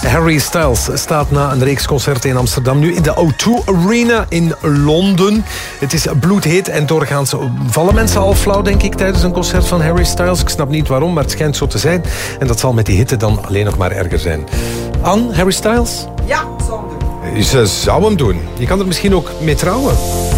Harry Styles staat na een reeks concerten in Amsterdam nu in de O2 Arena in Londen. Het is bloedheet en doorgaans vallen mensen al flauw, denk ik, tijdens een concert van Harry Styles. Ik snap niet waarom, maar het schijnt zo te zijn. En dat zal met die hitte dan alleen nog maar erger zijn. Anne, Harry Styles? Ja, zou hem doen. Ze zou hem doen. Je kan er misschien ook mee trouwen.